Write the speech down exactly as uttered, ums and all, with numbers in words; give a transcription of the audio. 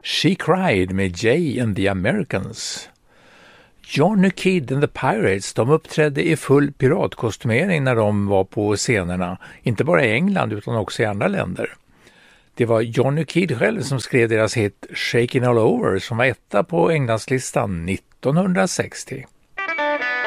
She Cried med Jay and the Americans. Johnny Kidd and the Pirates, de uppträdde i full piratkostymering när de var på scenerna, inte bara i England utan också i andra länder. Det var Johnny Kidd själv som skrev deras hit Shakin' All Over som var etta på Englandslistan nittonhundrasextio.